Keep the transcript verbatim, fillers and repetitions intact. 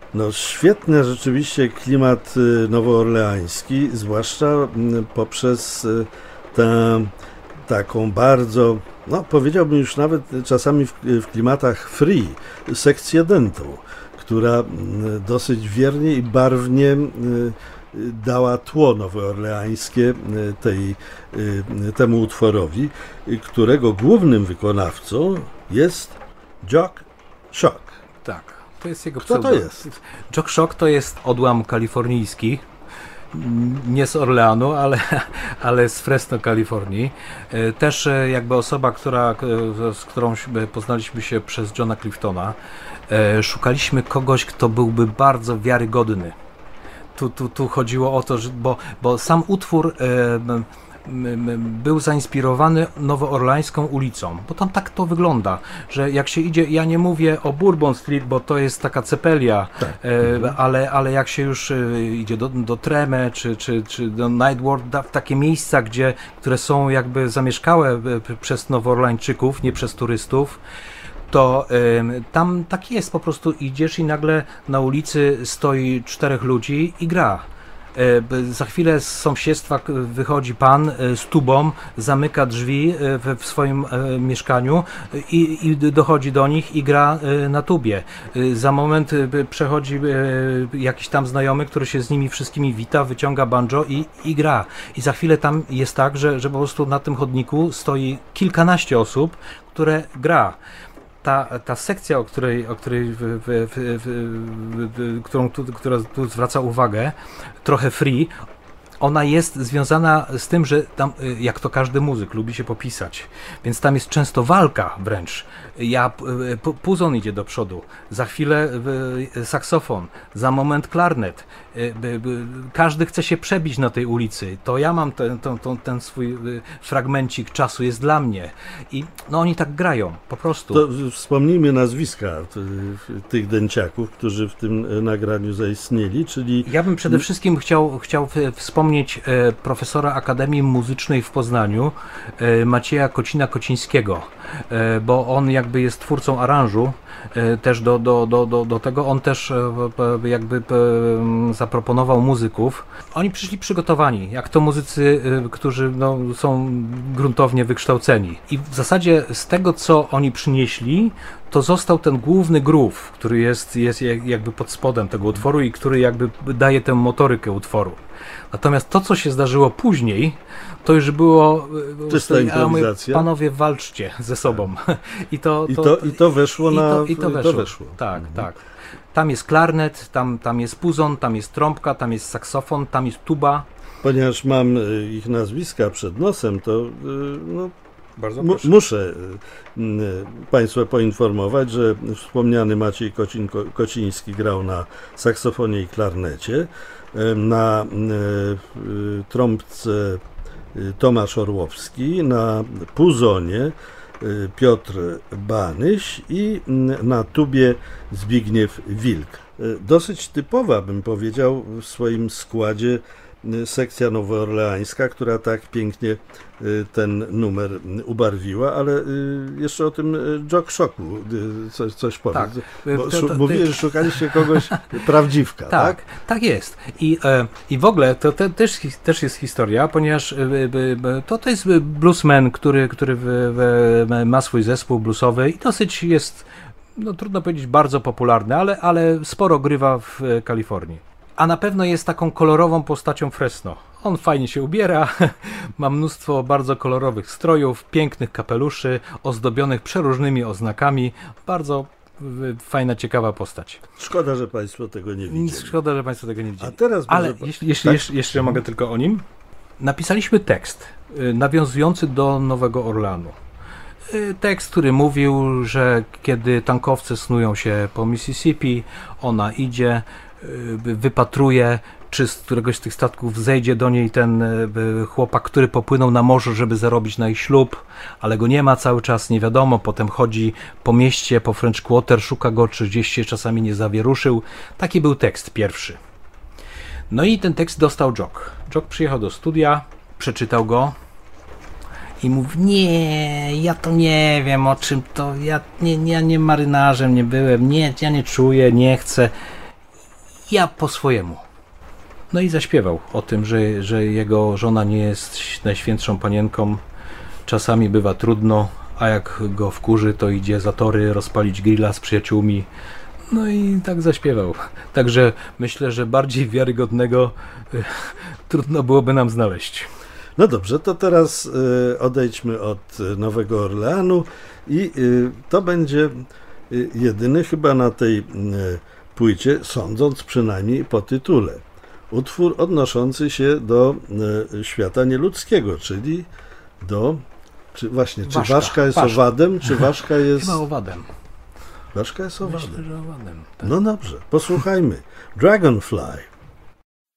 No świetny rzeczywiście klimat nowoorleański, zwłaszcza poprzez tę taką bardzo, no powiedziałbym już nawet czasami w, w klimatach free, sekcję dentu, która dosyć wiernie i barwnie dała tło nowoorleańskie tej, temu utworowi, którego głównym wykonawcą jest Jock Shock. Tak, to jest jego Kto pseudo. to jest? Jock Shock to jest odłam kalifornijski, nie z Orleanu, ale, ale z Fresno, Kalifornii. Też jakby osoba, która, z którą poznaliśmy się przez Johna Cliftona. Szukaliśmy kogoś, kto byłby bardzo wiarygodny. Tu, tu, tu chodziło o to, że, bo, bo sam utwór był zainspirowany nowoorleańską ulicą, bo tam tak to wygląda, że jak się idzie, ja nie mówię o Bourbon Street, bo to jest taka cepelia, tak. e, ale, ale jak się już e, idzie do, do Treme, czy, czy, czy do Ninth Ward, takie miejsca, gdzie, które są jakby zamieszkałe e, przez nowoorleańczyków, nie przez turystów, to y, tam tak jest, po prostu idziesz i nagle na ulicy stoi czterech ludzi i gra. Y, za chwilę z sąsiedztwa wychodzi pan y, z tubą, zamyka drzwi y, w, w swoim y, mieszkaniu i, i dochodzi do nich i gra y, na tubie. Y, za moment y, przechodzi y, jakiś tam znajomy, który się z nimi wszystkimi wita, wyciąga banjo i, i gra. I za chwilę tam jest tak, że, że po prostu na tym chodniku stoi kilkanaście osób, które gra. Ta, ta sekcja, o której, o której w, w, w, w, którą tu, która tu zwraca uwagę, trochę free, ona jest związana z tym, że tam, jak to każdy muzyk, lubi się popisać, więc tam jest często walka wręcz. Ja, puzon idzie do przodu, za chwilę saksofon, za moment klarnet. Każdy chce się przebić na tej ulicy. To ja mam ten, ten, ten swój fragmencik czasu, jest dla mnie. I no oni tak grają, po prostu. To wspomnijmy nazwiska tych dęciaków, którzy w tym nagraniu zaistnieli, czyli... Ja bym przede wszystkim chciał, chciał wspomnieć e, profesora Akademii Muzycznej w Poznaniu, e, Macieja Kocina-Kocińskiego, e, bo on jakby jest twórcą aranżu e, też do, do, do, do, do tego. On też e, jakby e, zaproponował muzyków. Oni przyszli przygotowani, jak to muzycy, e, którzy no, są gruntownie wykształceni. I w zasadzie z tego, co oni przynieśli, to został ten główny groove, który jest, jest jakby pod spodem tego utworu i który jakby daje tę motorykę utworu. Natomiast to, co się zdarzyło później, to już było... Czysta improwizacja. Panowie, walczcie ze sobą. I to, I to, i to weszło i na... to, i to weszło. To weszło. Tak, mhm. tak. Tam jest klarnet, tam, tam jest puzon, tam jest trąbka, tam jest saksofon, tam jest tuba. Ponieważ mam ich nazwiska przed nosem, to no, Bardzo mu, muszę Państwa poinformować, że wspomniany Maciej Kocin, Kociński grał na saksofonie i klarnecie, na trąbce Tomasz Orłowski, na puzonie Piotr Banyś i na tubie Zbigniew Wilk. Dosyć typowa, bym powiedział, w swoim składzie sekcja nowoorleańska, która tak pięknie ten numer ubarwiła, ale jeszcze o tym Jock Shocku coś, coś powiedz. Tak. Bo to, to, mówiłeś, że szukaliście kogoś prawdziwka, tak? Tak, tak jest. I, e, i w ogóle to, to też, też jest historia, ponieważ e, e, to, to jest bluesman, który, który w, w, ma swój zespół bluesowy i dosyć jest, no trudno powiedzieć, bardzo popularny, ale, ale sporo grywa w Kalifornii. A na pewno jest taką kolorową postacią Fresno. On fajnie się ubiera, ma mnóstwo bardzo kolorowych strojów, pięknych kapeluszy, ozdobionych przeróżnymi oznakami. Bardzo fajna, ciekawa postać. Szkoda, że Państwo tego nie widzieli. Szkoda, że Państwo tego nie widzieli. A teraz Ale może... jeśli, jeśli tak? jeszcze, jeszcze mogę tylko o nim. Napisaliśmy tekst y, nawiązujący do Nowego Orleanu. Y, tekst, który mówił, że kiedy tankowce snują się po Mississippi, ona idzie, wypatruje, czy z któregoś z tych statków zejdzie do niej ten chłopak, który popłynął na morzu, żeby zarobić na ich ślub, ale go nie ma cały czas, nie wiadomo, potem chodzi po mieście, po French Quarter, szuka go, czy gdzieś się czasami nie zawieruszył. Taki był tekst pierwszy. No i ten tekst dostał Jock. Jock przyjechał do studia, przeczytał go i mówi, nie, ja to nie wiem o czym to, ja nie, ja nie marynarzem nie byłem, nie, ja nie czuję, nie chcę. ja po swojemu. No i zaśpiewał o tym, że, że jego żona nie jest najświętszą panienką, czasami bywa trudno, a jak go wkurzy, to idzie za tory rozpalić grilla z przyjaciółmi. No i tak zaśpiewał. Także myślę, że bardziej wiarygodnego y, trudno byłoby nam znaleźć. No dobrze, to teraz y, odejdźmy od Nowego Orleanu i y, to będzie y, jedyny chyba na tej y, płycie, sądząc przynajmniej po tytule, utwór odnoszący się do y, świata nieludzkiego, czyli do, czy właśnie, czy Ważka, ważka jest ważka. owadem, czy ważka jest... Chyba owadem. Ważka jest owadem. Myślę, że owadem. Tak. No dobrze, posłuchajmy. Dragonfly.